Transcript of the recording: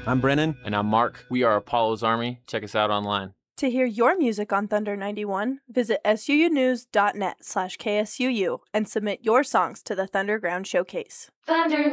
I'm Brennan. And I'm Mark. We are Apollo's Army. Check us out online. To hear your music on Thunder 91, visit suunews.net/KSUU and submit your songs to the Thunderground Showcase. Thunder